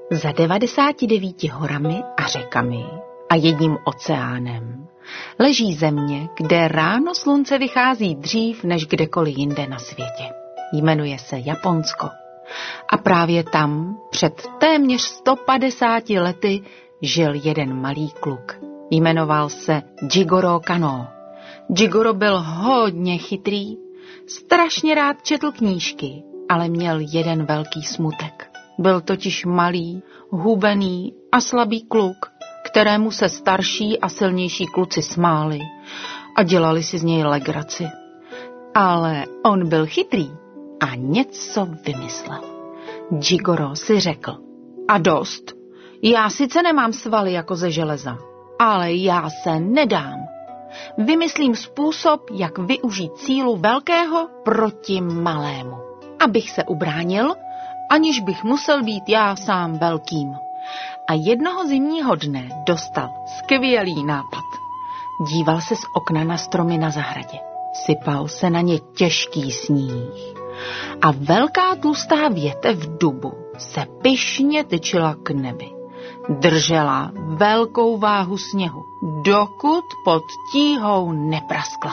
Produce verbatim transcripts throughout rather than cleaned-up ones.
Za devadesáti devíti horami a řekami a jedním oceánem leží země, kde ráno slunce vychází dřív než kdekoliv jinde na světě. Jmenuje se Japonsko. A právě tam před téměř sto padesáti lety žil jeden malý kluk. Jmenoval se Jigoro Kano. Jigoro byl hodně chytrý, strašně rád četl knížky, ale měl jeden velký smutek. Byl totiž malý, hubený a slabý kluk, kterému se starší a silnější kluci smáli a dělali si z něj legraci. Ale on byl chytrý a něco vymyslel. Jigoro si řekl: a dost, já sice nemám svaly jako ze železa, ale já se nedám. Vymyslím způsob, jak využít sílu velkého proti malému, abych se ubránil, aniž bych musel být já sám velkým. A jednoho zimního dne dostal skvělý nápad. Díval se z okna na stromy na zahradě. Sypal se na ně těžký sníh. A velká tlustá větev dubu se pyšně tyčila k nebi. Držela velkou váhu sněhu, dokud pod tíhou nepraskla.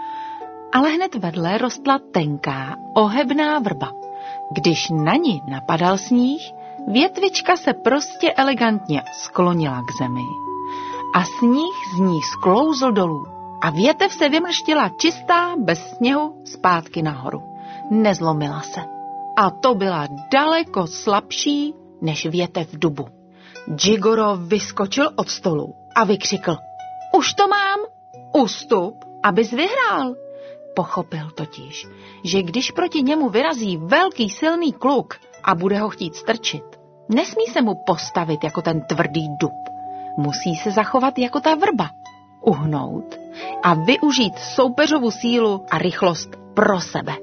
Ale hned vedle rostla tenká, ohebná vrba. Když na ní napadal sníh, větvička se prostě elegantně sklonila k zemi a sníh z ní sklouzl dolů a větev se vymrštila čistá, bez sněhu, zpátky nahoru. Nezlomila se. A to byla daleko slabší než větev dubu. Jigoro vyskočil od stolu a vykřikl: už to mám, ustup, abys vyhrál. Pochopil totiž, že když proti němu vyrazí velký silný kluk a bude ho chtít strčit, nesmí se mu postavit jako ten tvrdý dub. Musí se zachovat jako ta vrba, uhnout a využít soupeřovu sílu a rychlost pro sebe.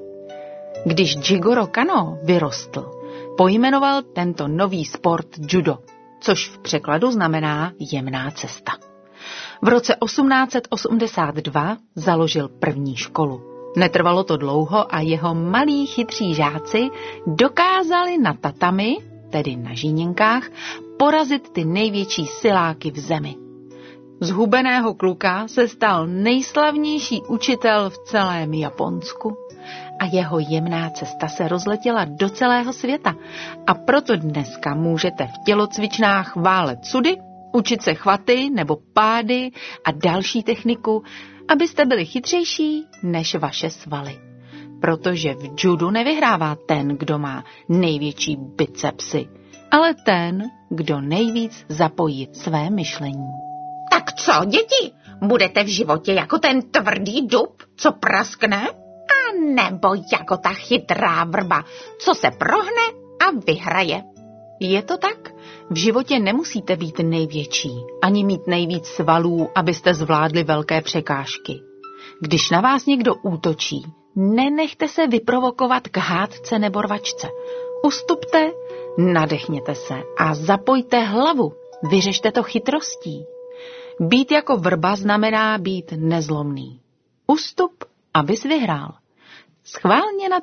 Když Jigoro Kano vyrostl, pojmenoval tento nový sport judo, což v překladu znamená jemná cesta. V roce osmnáct set osmdesát dva založil první školu. Netrvalo to dlouho a jeho malí chytří žáci dokázali na tatami, tedy na žíněnkách, porazit ty největší siláky v zemi. Z hubeného kluka se stal nejslavnější učitel v celém Japonsku a jeho jemná cesta se rozletěla do celého světa a proto dneska můžete v tělocvičnách válet sudy, učit se chvaty nebo pády a další techniku, abyste byli chytřejší než vaše svaly. Protože v judu nevyhrává ten, kdo má největší bicepsy, ale ten, kdo nejvíc zapojí své myšlení. Tak co, děti? Budete v životě jako ten tvrdý dub, co praskne? A nebo jako ta chytrá vrba, co se prohne a vyhraje? Je to tak? V životě nemusíte být největší, ani mít nejvíc svalů, abyste zvládli velké překážky. Když na vás někdo útočí, nenechte se vyprovokovat k hádce nebo rvačce. Ustupte, nadechněte se a zapojte hlavu. Vyřešte to chytrostí. Být jako vrba znamená být nezlomný. Ustup, abys vyhrál. Schválně na